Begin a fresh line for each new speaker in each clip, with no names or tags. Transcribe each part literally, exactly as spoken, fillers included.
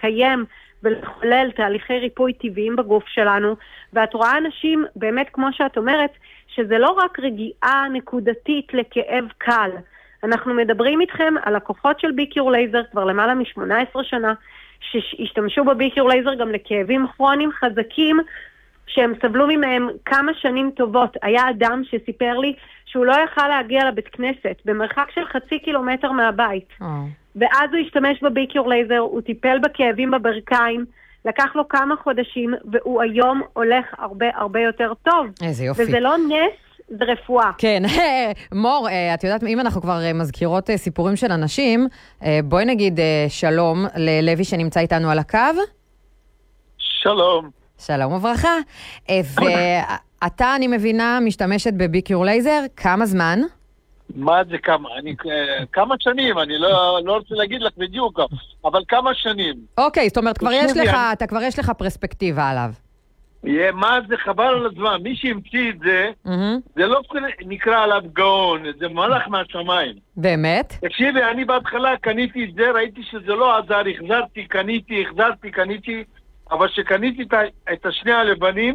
לקיים ולחולל תהליכי ריפוי טבעיים בגוף שלנו, ואת רואה אנשים, באמת כמו שאת אומרת, שזה לא רק רגיעה נקודתית לכאב קל. אנחנו מדברים איתכם על הכוחות של ביקיור לייזר כבר למעלה מ-שמונה עשרה שנה, שהשתמשו בביקיור לייזר גם לכאבים כרוניים חזקים, שהם סבלו ממהם כמה שנים טובות. היה אדם שסיפר לי שהוא לא יכל להגיע לבית כנסת, במרחק של חצי קילומטר מהבית. Oh. ואז הוא השתמש בביקיור לייזר, הוא טיפל בכאבים בברכיים, לקח לו כמה חודשים, והוא היום הולך הרבה הרבה יותר טוב.
איזה יופי.
וזה לא נס, זה רפואה.
כן, מור, את יודעת, אם אנחנו כבר מזכירות סיפורים של אנשים, בואי נגיד שלום ללוי שנמצא איתנו על הקו.
שלום.
שלום וברכה. ואתה, אני מבינה, משתמשת בביקיור לייזר, כמה זמן?
מה זה כמה? אני, כמה שנים, אני לא, לא רוצה להגיד לך בדיוק, אבל כמה שנים.
אוקיי, זאת אומרת, כבר יש לך, אתה כבר יש לך פרספקטיבה עליו.
יהיה, מה זה חבל על הזמן, מי שהמציא את זה, זה לא נקרא עליו גאון, זה מלאך מהשמיים.
באמת?
תקשיבי, אני בהתחלה קניתי את זה, ראיתי שזה לא עזר, החזרתי, קניתי, החזרתי, קניתי, אבל שקניתי את השני הלבנים,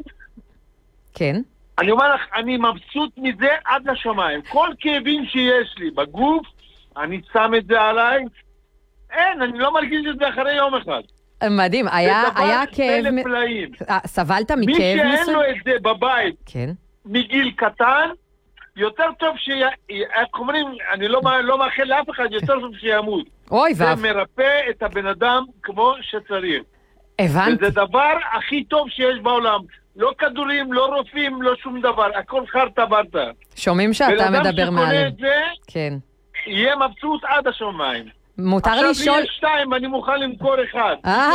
כן.
אני אומר לך, אני מבסוט מזה עד לשמיים. כל כאבים שיש לי בגוף, אני שם את זה עליי. אין, אני לא מרגיש את זה אחרי יום אחד.
מדהים, היה, היה כאב...
זה דבר פלאים.
סבלת מכאב
מי שאין
מסוים?
לו את זה בבית,
כן.
מגיל קטן, יותר טוב ש... איך אומרים, אני לא, לא מאחל לאף אחד, יותר טוב שימות.
אוי,
זה ואף... מרפא את הבן אדם כמו שצריך.
הבנתי.
וזה דבר הכי טוב שיש בעולם. לא כדורים, לא רופאים, לא שום דבר. הכל חרטה ברטה.
שומעים שאתה מדבר מעליו.
בן אדם שקונה את זה,
כן.
יהיה מבסוט עד השמיים.
מותר
עכשיו
לשאול...
לי יש שתיים, אני מוכן למכור אחד.
אה.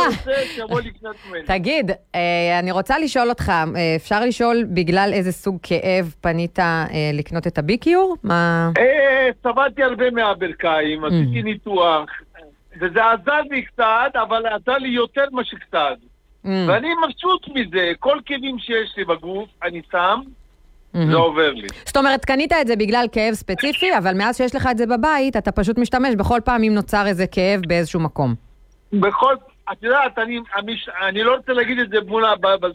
ממני.
תגיד, אני רוצה לשאול אותך, אפשר לשאול בגלל איזה סוג כאב פנית לקנות את הביקיור? מה...
סבלתי הרבה מהברכיים, עשיתי ניתוח, וזה עזר לי קצת, אבל עזר לי יותר מה שקצת. ואני מבסוט מזה, כל כאבים שיש לי בגוף, אני שם, זה עובר לי.
זאת אומרת, קנית את זה בגלל כאב ספציפי, אבל מאז שיש לך את זה בבית, אתה פשוט משתמש בכל פעם אם נוצר איזה כאב באיזשהו מקום.
בכל, את יודעת, אני, אני לא רוצה להגיד את זה מול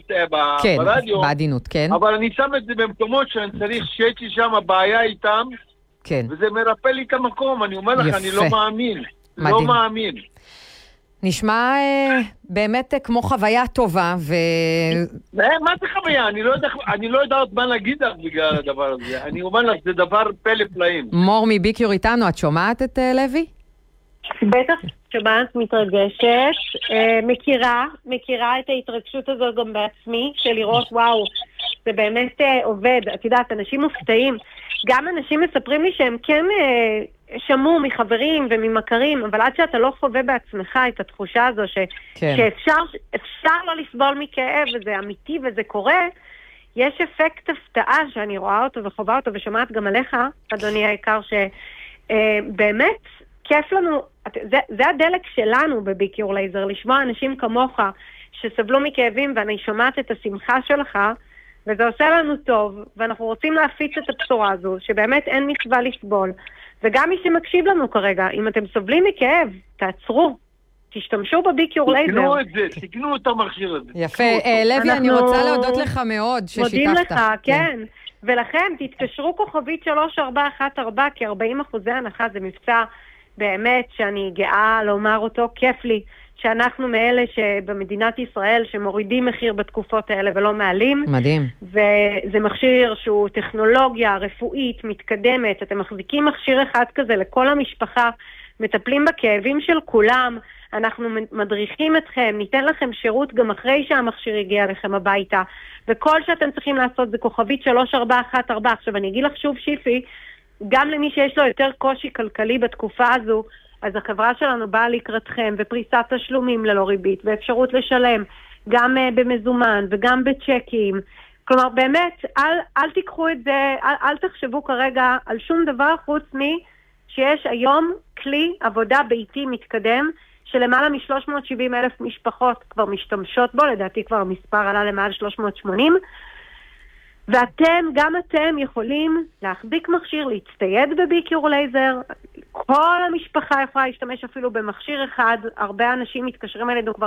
ברדיו,
כן, בעדינות, כן.
אבל אני שם את זה במקומות שאני צריך שיש לי שם בעיה איתם,
כן.
וזה מרפא לי את המקום, אני אומר לך, אני לא מאמין. לא מאמין.
נשמע אה, באמת אה, כמו חוויה טובה ו...
מה זה חוויה? אני לא יודע, אני לא יודעת מה להגיד לך בגלל הדבר הזה. אני אומר לך, זה דבר פלא פלאים.
מור מביקיור איתנו, את שומעת את אה, לוי?
בטח, שומעת, מתרגשת. אה, מכירה, מכירה את ההתרגשות הזאת גם בעצמי, של לראות, וואו, זה באמת אה, עובד. את יודעת, אנשים מופתעים. גם אנשים מספרים לי שהם כן... אה, שמעו מחברים וממכרים, אבל עד שאתה לא חווה בעצמך את התחושה הזו ש... כן. שאפשר אפשר לא לסבול מכאב, וזה אמיתי וזה קורה, יש אפקט הפתעה שאני רואה אותו וחובה אותו ושומעת גם עליך, אדוני היקר, שבאמת כיף לנו, זה, זה הדלק שלנו בביקיור לייזר, לשמוע אנשים כמוך שסבלו מכאבים, ואני שומעת את השמחה שלך, וזה עושה לנו טוב, ואנחנו רוצים להפיץ את הבשורה הזו, שבאמת אין מצווה לסבול. וגם מי שמקשיב לנו כרגע, אם אתם סובלים מכאב, תעצרו, תשתמשו בביקיור לייזר.
תקנו את זה, תקנו את המכשיר הזה.
יפה, לוי, אני רוצה להודות לך מאוד ששיתפת.
מודים לך, כן. ולכן, תתקשרו כוכבית שלוש ארבע אחת ארבע, כי ארבעים אחוזי הנחה זה מבצע באמת שאני גאה לומר אותו, כיף לי. שאנחנו מאלה שבמדינת ישראל שמורידים מחיר בתקופות האלה ולא מעלים.
מדהים.
וזה מכשיר שהוא טכנולוגיה רפואית מתקדמת. אתם מחזיקים מכשיר אחד כזה לכל המשפחה, מטפלים בכאבים של כולם, אנחנו מדריכים אתכם, ניתן לכם שירות גם אחרי שהמכשיר יגיע לכם הביתה, וכל שאתם צריכים לעשות זה כוכבית שלוש ארבע אחת ארבע. עכשיו אני אגיד לך שוב שיפי, גם למי שיש לו יותר קושי כלכלי בתקופה הזו, אז החברה שלנו באה לקראתכם, ופריסת תשלומים ללא ריבית, ואפשרות לשלם גם uh, במזומן וגם בצ'קים. כלומר, באמת, אל, אל תיקחו את זה, אל, אל תחשבו כרגע על שום דבר חוץ מי שיש היום כלי עבודה ביתי מתקדם, שלמעלה מ-שלוש מאות שבעים אלף משפחות כבר משתמשות בו, לדעתי כבר המספר עלה למעל שלוש מאות שמונים, ואתם, גם אתם יכולים להחזיק מכשיר, להצטייד בביקיור לייזר, כל המשפחה יכולה להשתמש אפילו במכשיר אחד, הרבה אנשים מתקשרים אלינו כבר